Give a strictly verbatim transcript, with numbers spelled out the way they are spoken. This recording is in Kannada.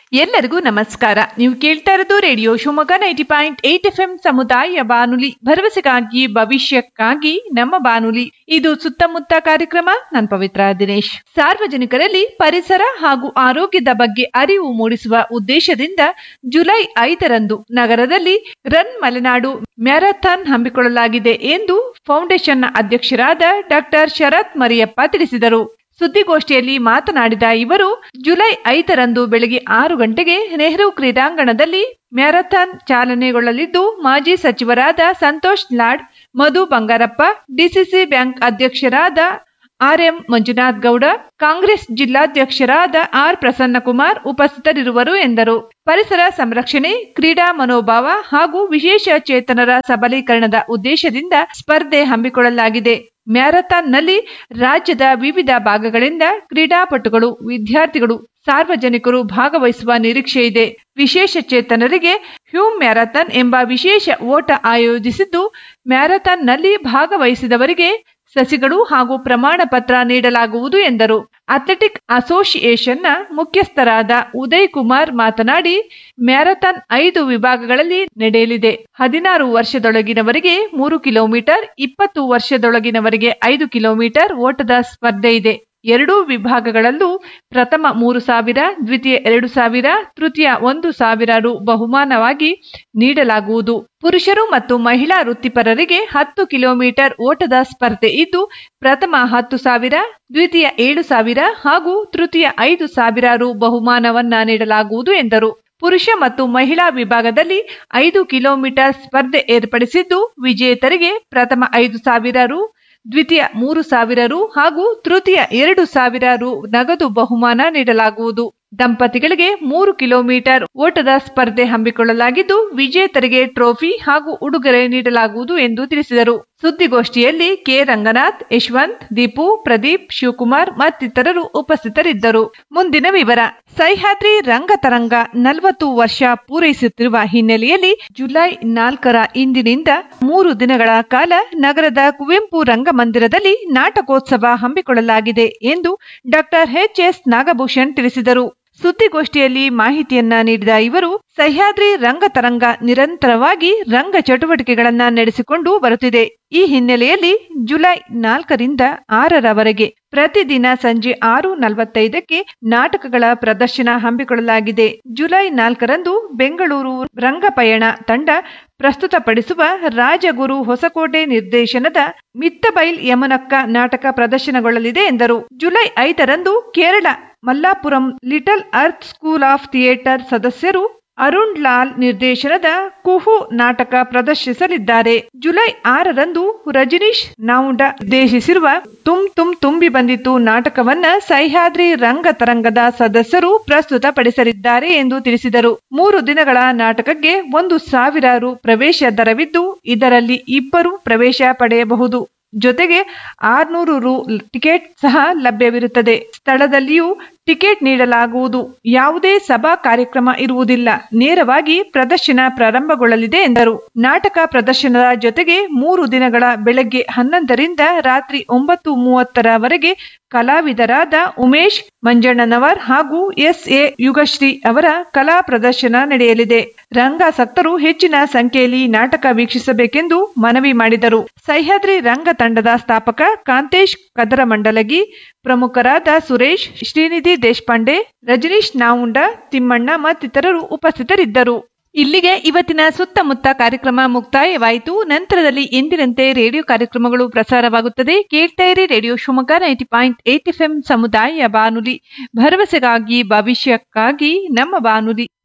ಎಲ್ಲರಿಗೂ ನಮಸ್ಕಾರ. ನೀವು ಕೇಳ್ತಾ ಇರೋದು radio Shivamogga ninety point eight F M ಸಮುದಾಯ ಬಾನುಲಿ, ಭರವಸೆಗಾಗಿ ಭವಿಷ್ಯಕ್ಕಾಗಿ ನಮ್ಮ ಬಾನುಲಿ. ಇದು ಸುತ್ತಮುತ್ತ ಕಾರ್ಯಕ್ರಮ. ನಾನು ಪವಿತ್ರ ದಿನೇಶ್. ಸಾರ್ವಜನಿಕರಲ್ಲಿ ಪರಿಸರ ಹಾಗೂ ಆರೋಗ್ಯದ ಬಗ್ಗೆ ಅರಿವು ಮೂಡಿಸುವ ಉದ್ದೇಶದಿಂದ ಜುಲೈ ಐದರಂದು ನಗರದಲ್ಲಿ ರನ್ ಮಲೆನಾಡು ಮ್ಯಾರಥಾನ್ ಹಮ್ಮಿಕೊಳ್ಳಲಾಗಿದೆ ಎಂದು ಫೌಂಡೇಶನ್ನ ಅಧ್ಯಕ್ಷರಾದ ಡಾಕ್ಟರ್ ಶರತ್ ಮರಿಯಪ್ಪ ತಿಳಿಸಿದರು. ಸುದ್ದಿಗೋಷ್ಠಿಯಲ್ಲಿ ಮಾತನಾಡಿದ ಇವರು, ಜುಲೈ ಐದರಂದು ಬೆಳಗ್ಗೆ ಆರು ಗಂಟೆಗೆ ನೆಹರು ಕ್ರೀಡಾಂಗಣದಲ್ಲಿ ಮ್ಯಾರಥಾನ್ ಚಾಲನೆಗೊಳ್ಳಲಿದ್ದು, ಮಾಜಿ ಸಚಿವರಾದ ಸಂತೋಷ್ ಲಾಡ್, ಮಧು ಬಂಗಾರಪ್ಪ, ಡಿಸಿಸಿ ಬ್ಯಾಂಕ್ ಅಧ್ಯಕ್ಷರಾದ R M Manjunath Gowda, Congress ಜಿಲ್ಲಾಧ್ಯಕ್ಷರಾದ R Prasannakumar ಉಪಸ್ಥಿತರಿರುವರು ಎಂದರು. ಪರಿಸರ ಸಂರಕ್ಷಣೆ, ಕ್ರೀಡಾ ಮನೋಭಾವ ಹಾಗೂ ವಿಶೇಷ ಚೇತನರ ಸಬಲೀಕರಣದ ಉದ್ದೇಶದಿಂದ ಸ್ಪರ್ಧೆ ಹಮ್ಮಿಕೊಳ್ಳಲಾಗಿದೆ. ಮ್ಯಾರಥಾನ್ನಲ್ಲಿ ರಾಜ್ಯದ ವಿವಿಧ ಭಾಗಗಳಿಂದ ಕ್ರೀಡಾಪಟುಗಳು, ವಿದ್ಯಾರ್ಥಿಗಳು, ಸಾರ್ವಜನಿಕರು ಭಾಗವಹಿಸುವ ನಿರೀಕ್ಷೆ ಇದೆ. ವಿಶೇಷ ಚೇತನರಿಗೆ ಹ್ಯೂಮ್ ಮ್ಯಾರಥಾನ್ ಎಂಬ ವಿಶೇಷ ಓಟ ಆಯೋಜಿಸಿದ್ದು, ಮ್ಯಾರಥಾನ್ನಲ್ಲಿ ಭಾಗವಹಿಸಿದವರಿಗೆ ಸಸಿಗಳು ಹಾಗೂ ಪ್ರಮಾಣ ಪತ್ರ ನೀಡಲಾಗುವುದು ಎಂದರು. ಅಥ್ಲೆಟಿಕ್ ಅಸೋಸಿಯೇಷನ್ನ ಮುಖ್ಯಸ್ಥರಾದ ಉದಯ್ ಕುಮಾರ್ ಮಾತನಾಡಿ, ಮ್ಯಾರಥಾನ್ ಐದು ವಿಭಾಗಗಳಲ್ಲಿ ನಡೆಯಲಿದೆ. ಹದಿನಾರು ವರ್ಷದೊಳಗಿನವರಿಗೆ ಮೂರು ಕಿಲೋಮೀಟರ್, ಇಪ್ಪತ್ತು ವರ್ಷದೊಳಗಿನವರಿಗೆ ಐದು ಕಿಲೋಮೀಟರ್ ಓಟದ ಸ್ಪರ್ಧೆ ಇದೆ. ಎರಡೂ ವಿಭಾಗಗಳಲ್ಲೂ ಪ್ರಥಮ ಮೂರು ಸಾವಿರ, ದ್ವಿತೀಯ ಎರಡು ಸಾವಿರ, ತೃತೀಯ ಒಂದು ಸಾವಿರ ರು ಬಹುಮಾನವಾಗಿ ನೀಡಲಾಗುವುದು. ಪುರುಷರು ಮತ್ತು ಮಹಿಳಾ ವೃತ್ತಿಪರರಿಗೆ ಹತ್ತು ಕಿಲೋಮೀಟರ್ ಓಟದ ಸ್ಪರ್ಧೆ ಇದ್ದು, ಪ್ರಥಮ ಹತ್ತು ಸಾವಿರ, ದ್ವಿತೀಯ ಏಳು ಸಾವಿರ ಹಾಗೂ ತೃತೀಯ ಐದು ಸಾವಿರ ರು ಬಹುಮಾನವನ್ನ ನೀಡಲಾಗುವುದು ಎಂದರು. ಪುರುಷ ಮತ್ತು ಮಹಿಳಾ ವಿಭಾಗದಲ್ಲಿ ಐದು ಕಿಲೋಮೀಟರ್ ಸ್ಪರ್ಧೆ ಏರ್ಪಡಿಸಿದ್ದು, ವಿಜೇತರಿಗೆ ಪ್ರಥಮ ಐದು ಸಾವಿರ ರು, ದ್ವಿತೀಯ ಮೂರು ಸಾವಿರ ರು ಹಾಗೂ ತೃತೀಯ ಎರಡು ಸಾವಿರ ರು ನಗದು ಬಹುಮಾನ ನೀಡಲಾಗುವುದು. ದಂಪತಿಗಳಿಗೆ ಮೂರು ಕಿಲೋಮೀಟರ್ ಓಟದ ಸ್ಪರ್ಧೆ ಹಮ್ಮಿಕೊಳ್ಳಲಾಗಿದ್ದು, ವಿಜೇತರಿಗೆ ಟ್ರೋಫಿ ಹಾಗೂ ಉಡುಗೊರೆ ನೀಡಲಾಗುವುದು ಎಂದು ತಿಳಿಸಿದರು. ಸುದ್ದಿಗೋಷ್ಠಿಯಲ್ಲಿ ಕೆ ರಂಗನಾಥ್, ಯಶವಂತ್, ದೀಪು, ಪ್ರದೀಪ್, ಶಿವಕುಮಾರ್ ಮತ್ತಿತರರು ಉಪಸ್ಥಿತರಿದ್ದರು. ಮುಂದಿನ ವಿವರ. ಸಹ್ಯಾದ್ರಿ ರಂಗತರಂಗ ನಲವತ್ತು ವರ್ಷ ಪೂರೈಸುತ್ತಿರುವ ಹಿನ್ನೆಲೆಯಲ್ಲಿ ಜುಲೈ ನಾಲ್ಕರ ಇಂದಿನಿಂದ ಮೂರು ದಿನಗಳ ಕಾಲ ನಗರದ ಕುವೆಂಪು ರಂಗಮಂದಿರದಲ್ಲಿ ನಾಟಕೋತ್ಸವ ಹಮ್ಮಿಕೊಳ್ಳಲಾಗಿದೆ ಎಂದು ಡಾಕ್ಟರ್ ಎಚ್ ಎಸ್ ನಾಗಭೂಷಣ್ ತಿಳಿಸಿದರು. ಸುದ್ದಿಗೋಷ್ಠಿಯಲ್ಲಿ ಮಾಹಿತಿಯನ್ನ ನೀಡಿದ ಇವರು, ಸಹ್ಯಾದ್ರಿ ರಂಗತರಂಗ ನಿರಂತರವಾಗಿ ರಂಗ ಚಟುವಟಿಕೆಗಳನ್ನ ನಡೆಸಿಕೊಂಡು ಬರುತ್ತಿದೆ. ಈ ಹಿನ್ನೆಲೆಯಲ್ಲಿ ಜುಲೈ ನಾಲ್ಕರಿಂದ ಆರರವರೆಗೆ ಪ್ರತಿದಿನ ಸಂಜೆ ಆರು ನಲವತ್ತೈದಕ್ಕೆ ನಾಟಕಗಳ ಪ್ರದರ್ಶನ ಹಮ್ಮಿಕೊಳ್ಳಲಾಗಿದೆ. ಜುಲೈ ನಾಲ್ಕರಂದು ಬೆಂಗಳೂರು ರಂಗಪಯಣ ತಂಡ ಪ್ರಸ್ತುತಪಡಿಸುವ ರಾಜಗುರು ಹೊಸಕೋಟೆ ನಿರ್ದೇಶನದ ಮಿತ್ತಬೈಲ್ ಯಮನಕ್ಕ ನಾಟಕ ಪ್ರದರ್ಶನಗೊಳ್ಳಲಿದೆ ಎಂದರು. ಜುಲೈ ಐದರಂದು Kerala Malappuram little earth school of theatre ಸದಸ್ಯರು ಅರುಣ್ ಲಾಲ್ ನಿರ್ದೇಶನದ ಕುಹು ನಾಟಕ ಪ್ರದರ್ಶಿಸಲಿದ್ದಾರೆ. ಜುಲೈ ಆರರಂದು ರಜನೀಶ್ ನಾವುಂಡ ನಿರ್ದೇಶಿಸಿರುವ ತುಮ್ ತುಮ್ ತುಂಬಿ ಬಂದಿತು ನಾಟಕವನ್ನ ಸಹ್ಯಾದ್ರಿ ರಂಗತರಂಗದ ಸದಸ್ಯರು ಪ್ರಸ್ತುತಪಡಿಸಲಿದ್ದಾರೆ ಎಂದು ತಿಳಿಸಿದರು. ಮೂರು ದಿನಗಳ ನಾಟಕಕ್ಕೆ ಒಂದು ಸಾವಿರ ರು ಪ್ರವೇಶ ದರವಿದ್ದು, ಇದರಲ್ಲಿ ಇಬ್ಬರು ಪ್ರವೇಶ ಪಡೆಯಬಹುದು. ಜೊತೆಗೆ ಆರ್ನೂರು ರು ಟಿಕೆಟ್ ಸಹ ಲಭ್ಯವಿರುತ್ತದೆ. ಸ್ಥಳದಲ್ಲಿಯೂ ಟಿಕೆಟ್ ನೀಡಲಾಗುವುದು. ಯಾವುದೇ ಸಭಾ ಕಾರ್ಯಕ್ರಮ ಇರುವುದಿಲ್ಲ. ನೇರವಾಗಿ ಪ್ರದರ್ಶನ ಪ್ರಾರಂಭಗೊಳ್ಳಲಿದೆ ಎಂದರು. ನಾಟಕ ಪ್ರದರ್ಶನದ ಜೊತೆಗೆ ಮೂರು ದಿನಗಳ ಬೆಳಗ್ಗೆ ಹನ್ನೊಂದರಿಂದ ರಾತ್ರಿ ಒಂಬತ್ತು ಮೂವತ್ತರವರೆಗೆ ಕಲಾವಿದರಾದ ಉಮೇಶ್ ಮಂಜಣ್ಣನವರ್ ಹಾಗೂ ಎಸ್ ಎ ಯುಗಶ್ರೀ ಅವರ ಕಲಾ ಪ್ರದರ್ಶನ ನಡೆಯಲಿದೆ. ರಂಗಾಸಕ್ತರು ಹೆಚ್ಚಿನ ಸಂಖ್ಯೆಯಲ್ಲಿ ನಾಟಕ ವೀಕ್ಷಿಸಬೇಕೆಂದು ಮನವಿ ಮಾಡಿದರು. ಸಹ್ಯಾದ್ರಿ ರಂಗ ತಂಡದ ಸ್ಥಾಪಕ ಕಾಂತೇಶ್ ಕದರಮಂಡಲಗಿ, ಪ್ರಮುಖರಾದ ಸುರೇಶ್, ಶ್ರೀನಿಧಿ ದೇಶಪಾಂಡೆ, ರಜನೀಶ್ ನಾವುಂಡ, ತಿಮ್ಮಣ್ಣ ಮತ್ತಿತರರು ಉಪಸ್ಥಿತರಿದ್ದರು. ಇಲ್ಲಿಗೆ ಇವತ್ತಿನ ಸುತ್ತಮುತ್ತ ಕಾರ್ಯಕ್ರಮ ಮುಕ್ತಾಯವಾಯಿತು. ನಂತರದಲ್ಲಿ ಎಂದಿನಂತೆ ರೇಡಿಯೋ ಕಾರ್ಯಕ್ರಮಗಳು ಪ್ರಸಾರವಾಗುತ್ತದೆ. ಕೇಳ್ತಾ ಇರಿ radio Shivamogga ninety point eight F M ಸಮುದಾಯ ಬಾನುಲಿ, ಭರವಸೆಗಾಗಿ ಭವಿಷ್ಯಕ್ಕಾಗಿ ನಮ್ಮ ಬಾನುಲಿ.